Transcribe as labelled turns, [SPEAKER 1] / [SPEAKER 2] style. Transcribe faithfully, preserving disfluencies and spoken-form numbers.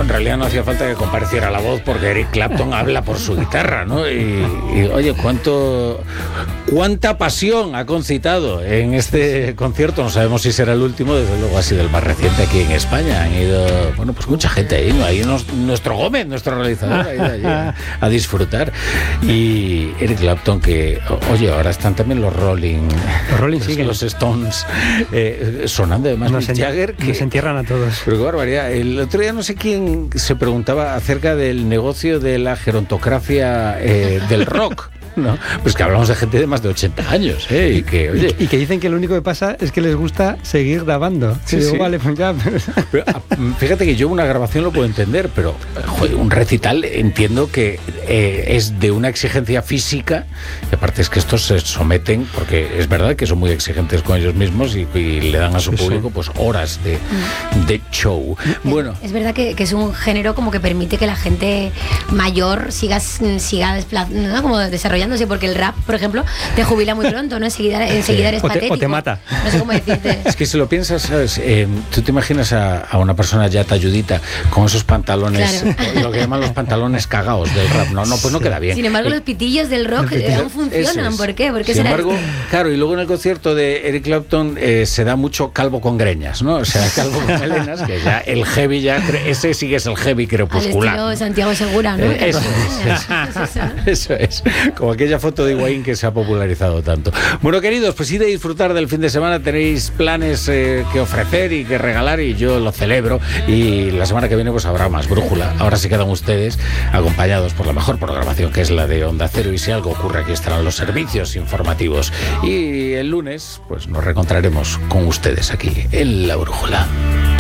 [SPEAKER 1] en realidad no hacía falta que compareciera la voz porque Eric Clapton habla por su guitarra, ¿no? Y, y oye, cuánto, cuánta pasión ha concitado en este concierto. No sabemos si será el último, desde luego ha sido el más reciente aquí en España. Han ido, bueno, pues mucha gente ahí, ¿no? Ahí nos, nuestro Gómez, nuestro realizador, ha ido allí a, a disfrutar. Y Eric Clapton, que, oye, ahora están también los Rolling,
[SPEAKER 2] los, Rolling
[SPEAKER 1] los,
[SPEAKER 2] siguen.
[SPEAKER 1] los Stones eh, sonando, además
[SPEAKER 2] nos
[SPEAKER 1] Mick Jagger,
[SPEAKER 2] que nos entierran a todos.
[SPEAKER 1] Pero qué barbaridad. El otro día no sé quién se preguntaba acerca del negocio de la gerontocracia eh, del rock. No, pues que hablamos de gente de más de ochenta años, ¿eh? Y que, oye,
[SPEAKER 2] y, y que dicen que lo único que pasa es que les gusta seguir grabando.
[SPEAKER 1] Sí,
[SPEAKER 2] digo,
[SPEAKER 1] sí.
[SPEAKER 2] Vale, pues ya.
[SPEAKER 1] Pero, fíjate que yo una grabación lo puedo entender, pero joder, un recital entiendo que eh, es de una exigencia física, y aparte es que estos se someten, porque es verdad que son muy exigentes con ellos mismos y, y le dan a su sí, público sí. pues horas de, de show. Bueno,
[SPEAKER 3] es verdad que, que es un género como que permite que la gente mayor siga, siga desplazando, ¿no? Como desarrollando, porque el rap, por ejemplo, te jubila muy pronto, ¿no? Enseguida, enseguida eres
[SPEAKER 2] o te,
[SPEAKER 3] patético.
[SPEAKER 2] O te mata.
[SPEAKER 3] No sé cómo decirte.
[SPEAKER 1] Es que si lo piensas, ¿sabes? Eh, tú te imaginas a, a una persona ya talludita con esos pantalones, claro. lo que llaman los pantalones cagados del rap. No, no, pues no queda bien.
[SPEAKER 3] Sin embargo, eh, los pitillos del rock pitillo, aún funcionan. Es. ¿Por qué? ¿Por qué
[SPEAKER 1] Sin
[SPEAKER 3] será
[SPEAKER 1] embargo,
[SPEAKER 3] esto?
[SPEAKER 1] Claro, y luego en el concierto de Eric Clapton eh, se da mucho calvo con greñas, ¿no? O sea, calvo con melenas, que ya el heavy ya, ese sí que es el heavy crepuscular.
[SPEAKER 3] Al estilo Santiago Segura, ¿no?
[SPEAKER 1] Eh, eso, es, eso, eso es. Como aquella foto de Higuaín que se ha popularizado tanto. Bueno, queridos, pues id a disfrutar del fin de semana. Tenéis planes eh, que ofrecer y que regalar y yo lo celebro. Y la semana que viene pues habrá más Brújula. Ahora se quedan ustedes acompañados por la mejor programación, que es la de Onda Cero. Y si algo ocurre, aquí estarán los servicios informativos. Y el lunes pues nos reencontraremos con ustedes aquí en La Brújula.